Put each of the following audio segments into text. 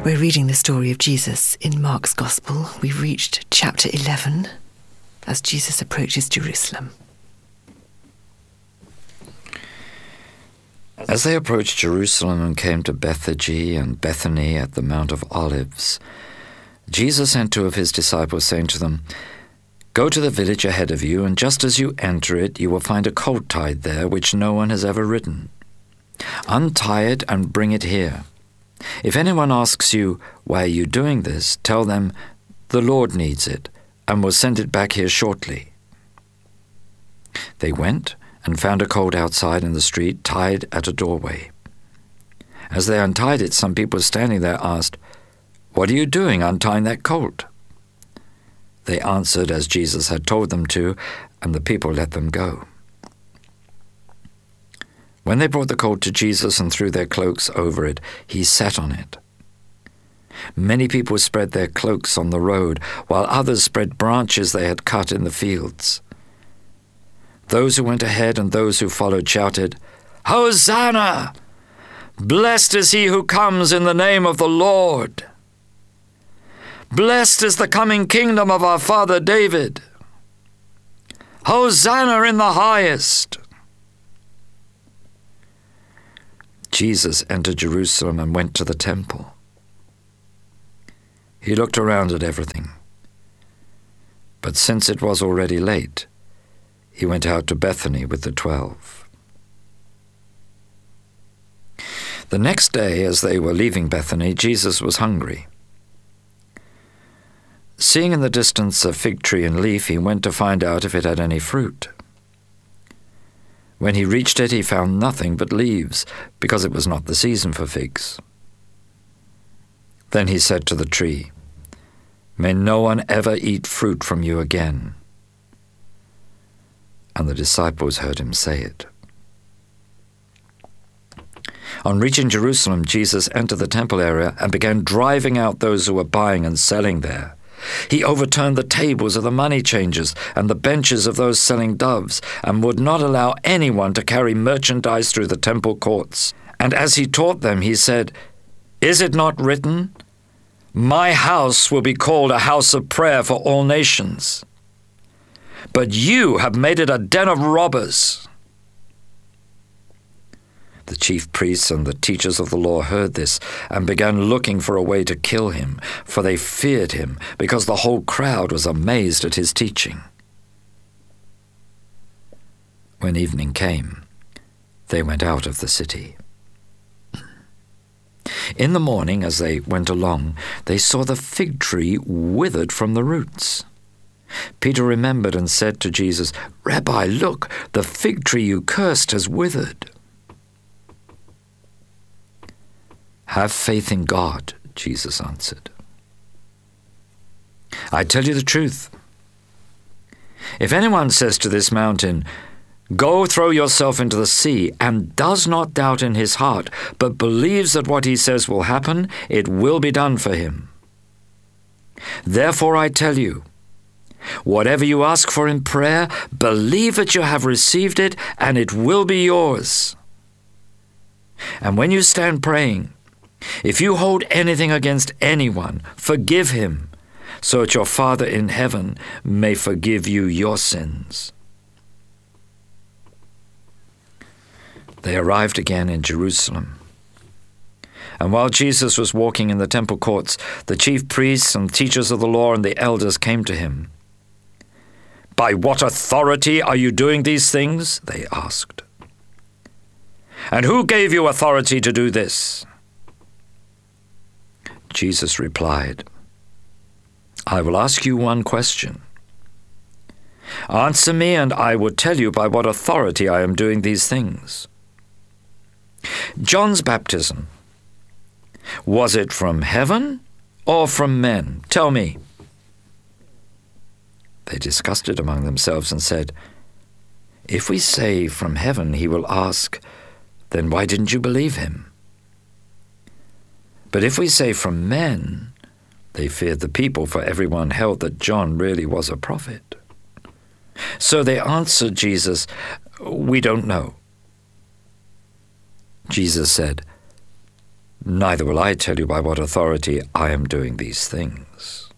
We're reading the story of Jesus in Mark's Gospel. We've reached chapter 11 as Jesus approaches Jerusalem. As they approached Jerusalem and came to Bethphage and Bethany at the Mount of Olives, Jesus sent 2 of his disciples, saying to them, "Go to the village ahead of you, and just as you enter it, you will find a colt tied there, which no one has ever ridden. Untie it and bring it here. If anyone asks you, 'Why are you doing this?' tell them, 'The Lord needs it, and will send it back here shortly.'" They went and found a colt outside in the street, tied at a doorway. As they untied it, some people standing there asked, "What are you doing untying that colt?" They answered as Jesus had told them to, and the people let them go. When they brought the colt to Jesus and threw their cloaks over it, he sat on it. Many people spread their cloaks on the road, while others spread branches they had cut in the fields. Those who went ahead and those who followed shouted, "Hosanna! Blessed is he who comes in the name of the Lord! Blessed is the coming kingdom of our father David! Hosanna in the highest!" Jesus entered Jerusalem and went to the temple. He looked around at everything. But since it was already late, he went out to Bethany with the 12. The next day, as they were leaving Bethany, Jesus was hungry. Seeing in the distance a fig tree and leaf, he went to find out if it had any fruit. When he reached it, he found nothing but leaves, because it was not the season for figs. Then he said to the tree, "May no one ever eat fruit from you again." And the disciples heard him say it. On reaching Jerusalem, Jesus entered the temple area and began driving out those who were buying and selling there. He overturned the tables of the money changers and the benches of those selling doves, and would not allow anyone to carry merchandise through the temple courts. And as he taught them, he said, "Is it not written, 'My house will be called a house of prayer for all nations'? But you have made it a den of robbers." The chief priests and the teachers of the law heard this and began looking for a way to kill him, for they feared him, because the whole crowd was amazed at his teaching. When evening came, they went out of the city. In the morning, as they went along, they saw the fig tree withered from the roots. Peter remembered and said to Jesus, "Rabbi, look, the fig tree you cursed has withered." "Have faith in God," Jesus answered. "I tell you the truth. If anyone says to this mountain, 'Go throw yourself into the sea,' and does not doubt in his heart, but believes that what he says will happen, it will be done for him. Therefore I tell you, whatever you ask for in prayer, believe that you have received it, and it will be yours. And when you stand praying, if you hold anything against anyone, forgive him, so that your Father in heaven may forgive you your sins." They arrived again in Jerusalem. And while Jesus was walking in the temple courts, the chief priests and teachers of the law and the elders came to him. "By what authority are you doing these things?" they asked. "And who gave you authority to do this?" Jesus replied, "I will ask you one question. Answer me, and I will tell you by what authority I am doing these things. John's baptism, was it from heaven or from men? Tell me." They discussed it among themselves and said, "If we say from heaven, he will ask, 'Then why didn't you believe him?' But if we say from men," they feared the people, for everyone held that John really was a prophet. So they answered Jesus, "We don't know." Jesus said, neither will I tell you by what authority I am doing these things."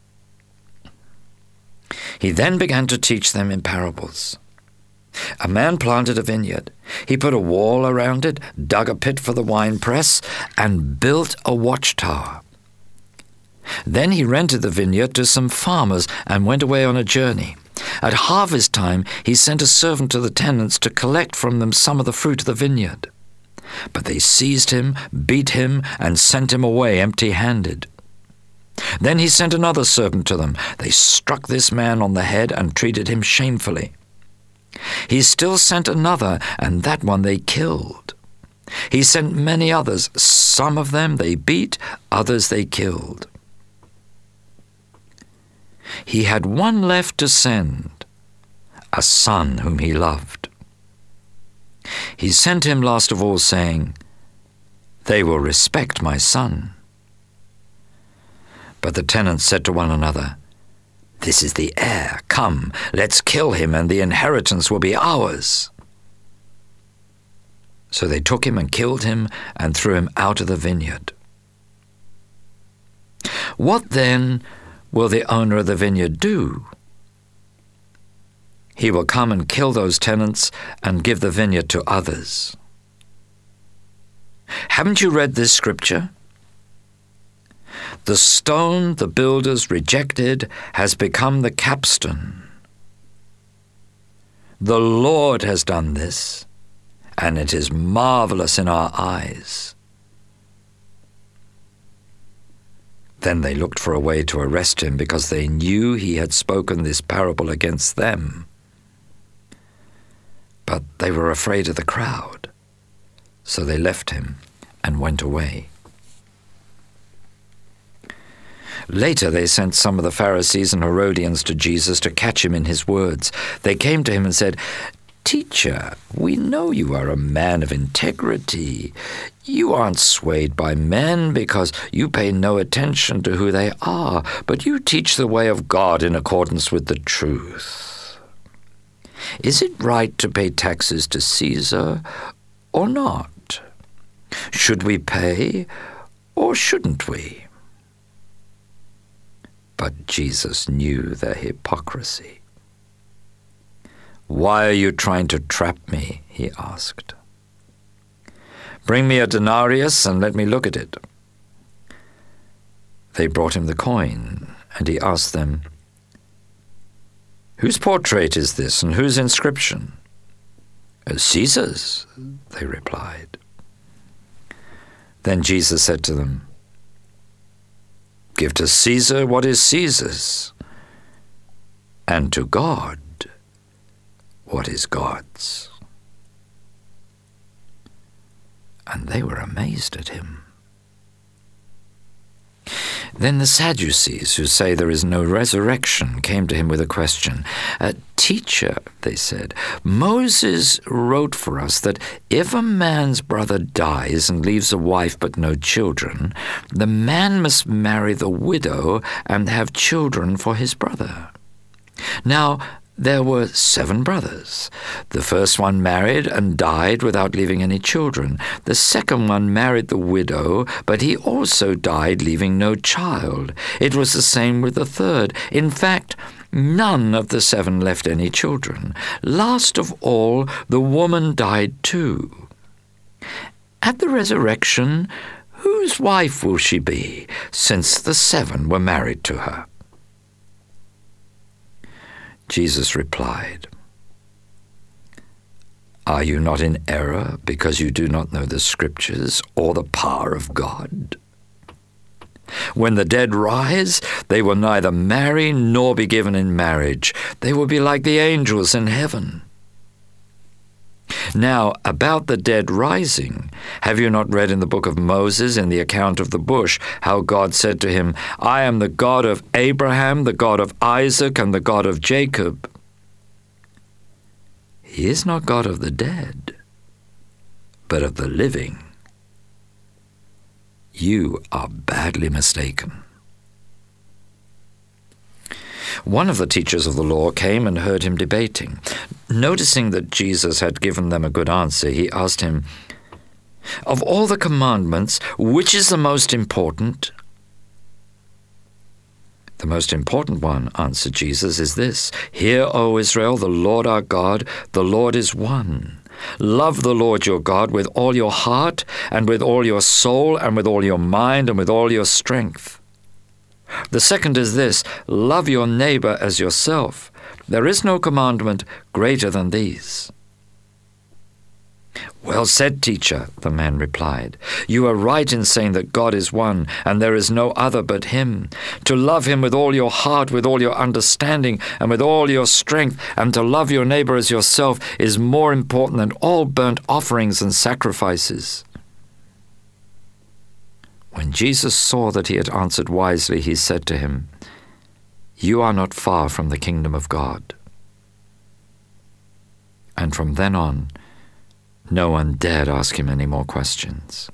He then began to teach them in parables. "A man planted a vineyard. He put a wall around it, dug a pit for the winepress, and built a watchtower. Then he rented the vineyard to some farmers and went away on a journey. At harvest time, he sent a servant to the tenants to collect from them some of the fruit of the vineyard. But they seized him, beat him, and sent him away empty-handed. Then he sent another servant to them. They struck this man on the head and treated him shamefully. He still sent another, and that one they killed. He sent many others. Some of them they beat, others they killed. He had one left to send, a son whom he loved. He sent him last of all, saying, 'They will respect my son.' But the tenants said to one another, 'This is the heir. Come, let's kill him, and the inheritance will be ours.' So they took him and killed him and threw him out of the vineyard. What then will the owner of the vineyard do? He will come and kill those tenants and give the vineyard to others. Haven't you read this scripture? The stone the builders rejected has become the capstone. The Lord has done this, and it is marvelous in our eyes." Then they looked for a way to arrest him, because they knew he had spoken this parable against them. But they were afraid of the crowd, so they left him and went away. Later they sent some of the Pharisees and Herodians to Jesus to catch him in his words. They came to him and said, "Teacher, we know you are a man of integrity. You aren't swayed by men because you pay no attention to who they are, but you teach the way of God in accordance with the truth. Is it right to pay taxes to Caesar or not? Should we pay or shouldn't we?" But Jesus knew their hypocrisy. "Why are you trying to trap me?" he asked. "Bring me a denarius and let me look at it." They brought him the coin, and he asked them, "Whose portrait is this, and whose inscription?" "Caesar's," they replied. Then Jesus said to them, "Give to Caesar what is Caesar's, and to God what is God's." And they were amazed at him. Then the Sadducees, who say there is no resurrection, came to him with a question. "Teacher," they said, "Moses wrote for us that if a man's brother dies and leaves a wife but no children, the man must marry the widow and have children for his brother. Now, there were 7 brothers. The first one married and died without leaving any children. The second one married the widow, but he also died leaving no child. It was the same with the third. In fact, none of the 7 left any children. Last of all, the woman died too. At the resurrection, whose wife will she be, since the 7 were married to her?" Jesus replied, "Are you not in error because you do not know the Scriptures or the power of God? When the dead rise, they will neither marry nor be given in marriage. They will be like the angels in heaven. Now, about the dead rising, have you not read in the book of Moses, in the account of the bush, how God said to him, 'I am the God of Abraham, the God of Isaac, and the God of Jacob'? He is not God of the dead, but of the living. You are badly mistaken." One of the teachers of the law came and heard him debating. Noticing that Jesus had given them a good answer, he asked him, Of all the commandments, which is the most important?" "The most important one," answered Jesus, "is this: Hear, O Israel, the Lord our God, the Lord is one. Love the Lord your God with all your heart, and with all your soul, and with all your mind, and with all your strength. The second is this: love your neighbor as yourself. There is no commandment greater than these." "Well said, teacher," the man replied. "You are right in saying that God is one, and there is no other but Him. To love Him with all your heart, with all your understanding, and with all your strength, and to love your neighbor as yourself is more important than all burnt offerings and sacrifices." When Jesus saw that he had answered wisely, he said to him, "You are not far from the kingdom of God." And from then on, no one dared ask him any more questions.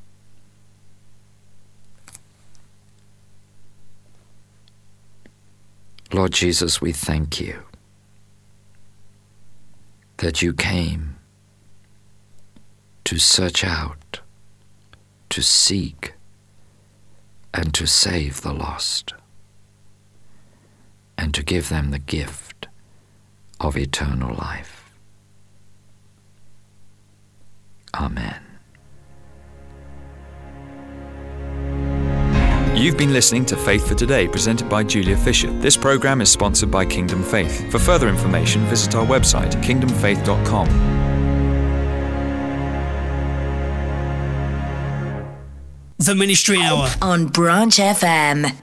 Lord Jesus, we thank you that you came to search out, to seek, and to save the lost, and to give them the gift of eternal life. Amen. You've been listening to Faith for Today, presented by Julia Fisher. This program is sponsored by Kingdom Faith. For further information, visit our website, kingdomfaith.com. The Ministry Hour on Branch FM.